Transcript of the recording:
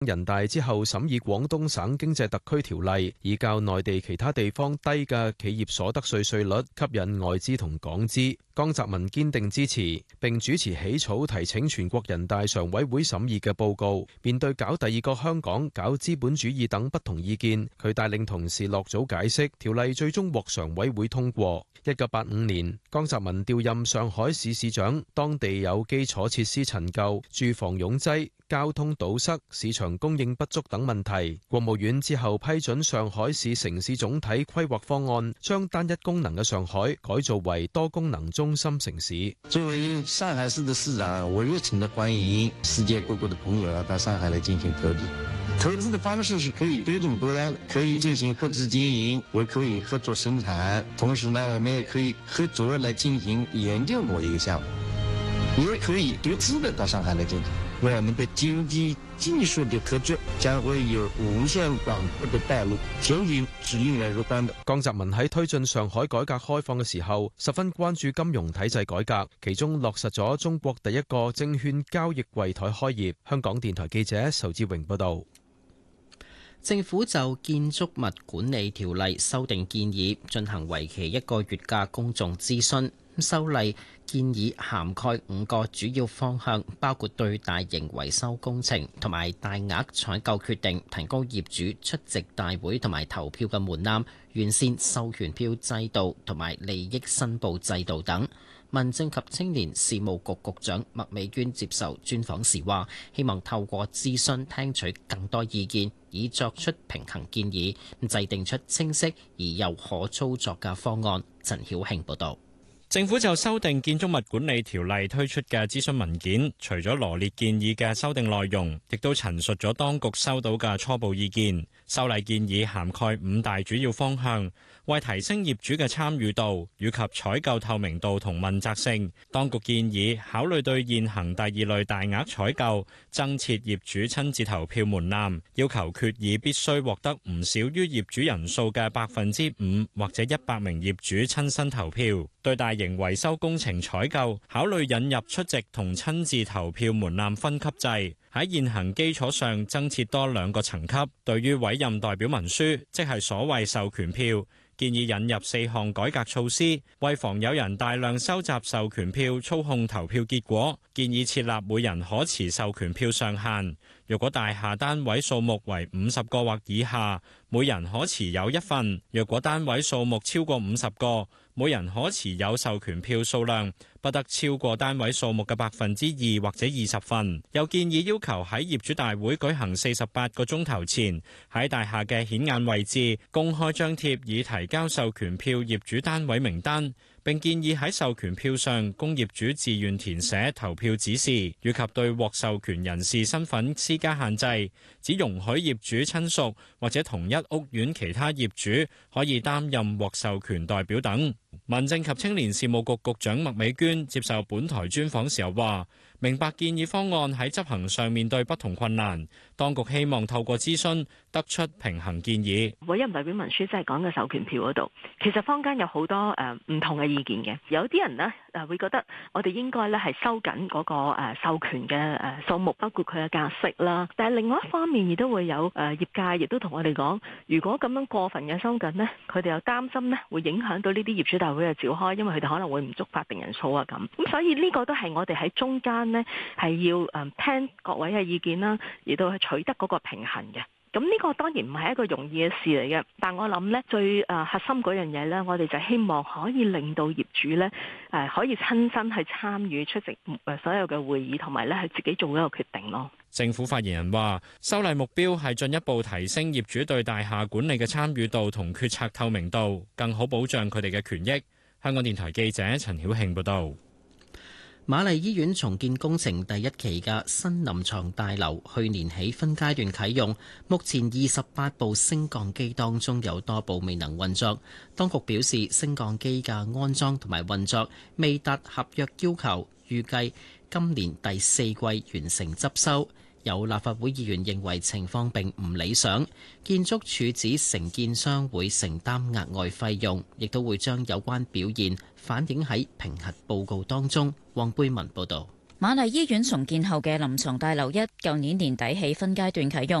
人大之後審議廣東省經濟特區條例，以較內地其他地方低嘅企業所得稅稅率吸引外資同港資。江澤民堅定支持，並主持起草提請全國人大常委會審議嘅報告。面對搞第二個香港、搞資本主義等不同意見，佢帶領同事落組解釋，條例最終獲常委會通過。1985年，江澤民調任上海市市長，當地有基礎設施陳舊、住房擁擠、交通堵塞、市場供應不足等問題。國務院之後批准上海市城市總體規劃方案，將單一功能嘅上海改造為多功能中心城市。 作為上海市的市長，我熱情地歡迎世界各國的朋友到上海來進行投資。投資的方式是可以多種多樣，可以進行合資經營，也可以合作生產。同時呢，我們也可以合作來進行研究某一個項目，也可以獨資的到上海來進行。為我們的經濟技術的合作將會有無限廣闊的道路，前景是映然若干的。 江澤民喺推進上海改革開放嘅時候，十分關注金融體制改革，其中落實咗中國第一個證券交易櫃台開業。香港電台記者仇志榮報道。 政府就建築物管理條例修訂建議進行為期1個月嘅公眾諮詢。修例建議涵蓋5個主要方向，包括對大型維修工程同埋大額採購決定提高業主出席大會同埋投票嘅門檻，完善授權票制度同埋利益申報制度等。民政及青年事務局局長麥美娟接受專訪時話，希望透過諮詢聽取更多意見，以作出平衡建議，制定出清晰而又可操作嘅方案。陳曉慶報導。 政府就修訂建築物管理條例推出嘅諮詢文件，除咗羅列建議嘅修訂內容，亦都陳述咗當局收到嘅初步意見。修例建議涵蓋5大主要方向，為提升業主嘅參與度以及採購透明度同問責性，當局建議考慮對現行第2類大額採購增設業主親自投票門檻，要求決議必須獲得唔少於業主人數嘅5%或者100名業主親身投票。對大型維修工程採購，考慮引入出席同親自投票門檻分級制，喺現行基礎上增設多2個層級。對於委任代表文書，即係所謂授權票，建議引入4項改革措施，為防有人大量收集授權票操控投票結果，建議設立每人可持授權票上限。若果大廈單位數目為50個或以下，每人可持有1份；若果單位數目超過50個，每人可持有授權票數量不得超過單位數目嘅2%或者20份。又建議要求喺業主大會舉行48個鐘頭前，喺大廈嘅顯眼位置公開張貼已提交授權票業主單位名單，並建議喺授權票上供業主自願填寫投票指示，以及對獲授權人士身份施加限制，只容許業主親屬或者同一屋苑其他業主可以擔任獲授權代表等。民政及青年事務局局長麥美娟接受本台專訪時候話，明白建議方案喺執行上面對不同困難，當局希望透過諮詢得出平衡建議。 委任代表文書即係講嘅授權票嗰度，其實坊間有好多唔同嘅意見嘅。有啲人呢會覺得我哋應該咧係收緊嗰個授權嘅數目，包括佢嘅格式啦。但係另外一方面亦都會有業界亦都同我哋講，如果咁樣過分嘅收緊呢，佢哋又擔心呢會影響到呢啲業主大會嘅召開，因為佢哋可能會唔足法定人數啊咁。咁所以呢個都係我哋喺中間呢係要聽各位嘅意見啦，而到去取得嗰個平衡嘅。咁呢個當然唔係一個容易嘅事嚟嘅，但我諗呢最核心嗰樣嘢呢，我哋就希望可以令到業主呢可以親身去參與出席所有嘅會議，同埋呢係自己做一個決定咯。 政府發言人話，修例目標係進一步提升業主對大廈管理嘅參與度同決策透明度，更好保障佢哋嘅權益。香港電台記者陳曉慶報道。 瑪麗醫院重建工程第1期嘅新臨床大樓去年起分階段啟用，目前28部升降機當中有多部未能運作。當局表示，升降機嘅安裝同埋運作未達合約要求，預計今年第4季完成執收。有立法會議員認為情況並唔理想，建築署指承建商會承擔額外費用，亦都會將有關表現反映喺評核報告當中。黃貝文報導。 瑪麗醫院重建後嘅臨床大樓1舊年年底起分階段啟用。